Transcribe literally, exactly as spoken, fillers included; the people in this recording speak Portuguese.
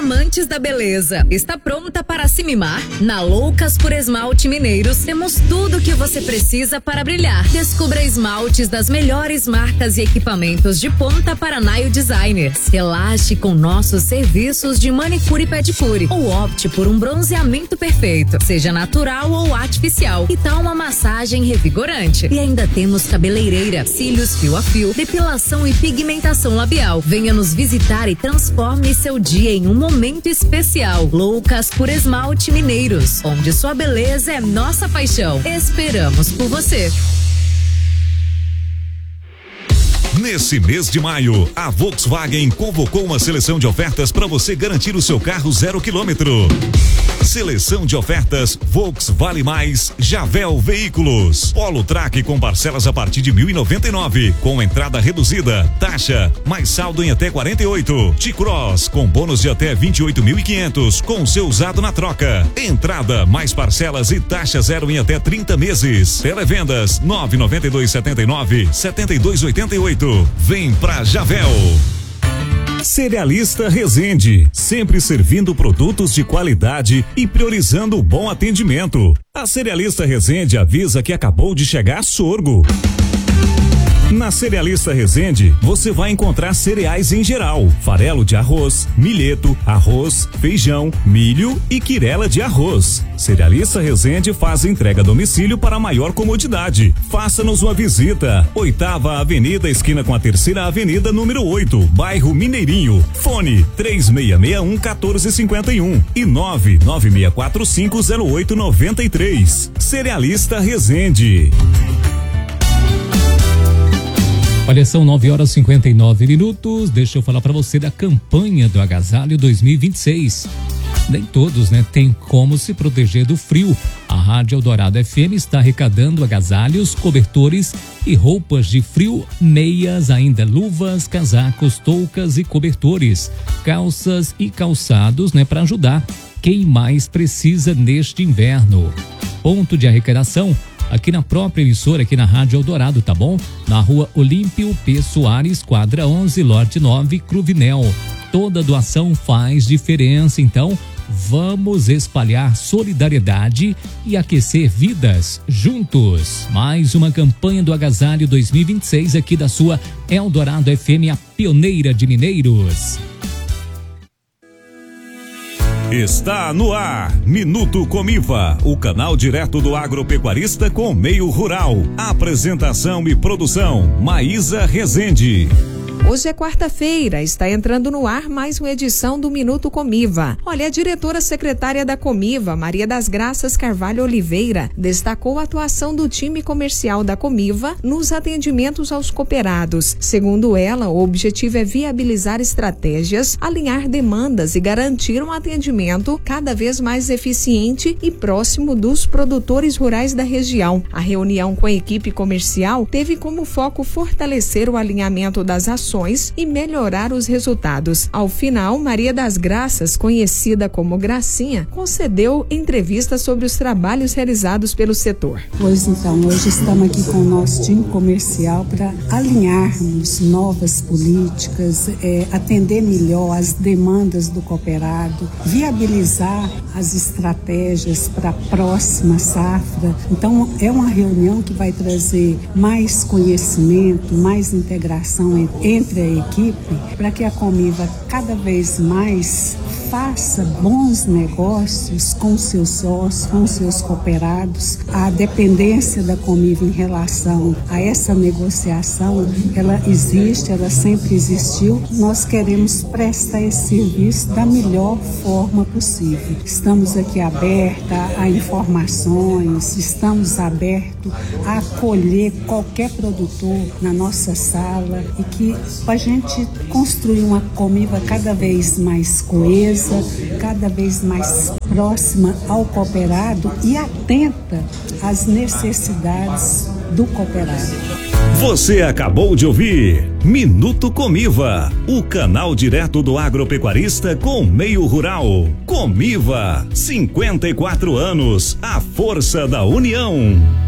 amantes da beleza, está pronta para se mimar? Na Loucas por Esmalte Mineiros temos tudo o que você precisa para brilhar. Descubra esmaltes das melhores marcas e equipamentos de ponta para nail designers. Relaxe com nossos serviços de manicure e pedicure ou opte por um bronzeamento perfeito, seja natural ou artificial, e tal uma massagem revigorante. E ainda temos cabeleireira, cílios fio a fio, depilação e pigmentação labial. Venha nos visitar e transforme seu dia em um momento especial. Loucas por Esmalte Mineiros, onde sua beleza é nossa paixão. Esperamos por você. Nesse mês de maio, a Volkswagen convocou uma seleção de ofertas para você garantir o seu carro zero quilômetro. Seleção de ofertas Volks Vale Mais Javel Veículos. Polo Track com parcelas a partir de mil e noventa e nove, com entrada reduzida, taxa, mais saldo em até quarenta e oito. T-Cross com bônus de até vinte e oito mil e quinhentos, com seu usado na troca. Entrada, mais parcelas e taxa zero em até trinta meses. Televendas nove nove dois sete nove sete dois oito oito. Vem pra Javel. Cerealista Resende, sempre servindo produtos de qualidade e priorizando o bom atendimento. A Cerealista Resende avisa que acabou de chegar sorgo. Na Cerealista Resende, você vai encontrar cereais em geral: farelo de arroz, milheto, arroz, feijão, milho e quirela de arroz. Cerealista Resende faz entrega a domicílio para maior comodidade. Faça-nos uma visita. Oitava Avenida, esquina com a Terceira Avenida, número oito, bairro Mineirinho. Fone três seis seis um, um quatro cinco um e nove nove seis quatro cinco zero oito nove três. Cerealista Resende. Olha, são nove horas e cinquenta e nove minutos. Deixa eu falar para você da campanha do Agasalho dois mil e vinte e seis. Nem todos, né, tem como se proteger do frio. A Rádio Eldorado F M está arrecadando agasalhos, cobertores e roupas de frio, meias, ainda luvas, casacos, toucas e cobertores, calças e calçados, né, para ajudar quem mais precisa neste inverno. Ponto de arrecadação aqui na própria emissora, aqui na Rádio Eldorado, tá bom? Na rua Olímpio P. Soares, quadra onze, lote nove, Cruvinel. Toda doação faz diferença, então vamos espalhar solidariedade e aquecer vidas juntos. Mais uma campanha do Agasalho dois mil e vinte e seis aqui da sua Eldorado F M, a pioneira de Mineiros. Está no ar, Minuto Comiva, o canal direto do agropecuarista com o meio rural. Apresentação e produção, Maísa Rezende. Hoje é quarta-feira, está entrando no ar mais uma edição do Minuto Comiva. Olha, a diretora secretária da Comiva, Maria das Graças Carvalho Oliveira, destacou a atuação do time comercial da Comiva nos atendimentos aos cooperados. Segundo ela, o objetivo é viabilizar estratégias, alinhar demandas e garantir um atendimento cada vez mais eficiente e próximo dos produtores rurais da região. A reunião com a equipe comercial teve como foco fortalecer o alinhamento das ações e melhorar os resultados. Ao final, Maria das Graças, conhecida como Gracinha, concedeu entrevista sobre os trabalhos realizados pelo setor. Pois então, hoje estamos aqui com o nosso time comercial para alinharmos novas políticas, é, atender melhor as demandas do cooperado, viabilizar as estratégias para a próxima safra. Então, é uma reunião que vai trazer mais conhecimento, mais integração entre entre a equipe, para que a Comiva cada vez mais faça bons negócios com seus sócios, com seus cooperados. A dependência da Comiva em relação a essa negociação, ela existe, ela sempre existiu. Nós queremos prestar esse serviço da melhor forma possível. Estamos aqui abertos a informações, estamos abertos a acolher qualquer produtor na nossa sala e que para a gente construir uma Comiva cada vez mais coesa, cada vez mais próxima ao cooperado e atenta às necessidades do cooperado. Você acabou de ouvir Minuto Comiva, o canal direto do agropecuarista com o meio rural. Comiva, cinquenta e quatro anos, a força da união.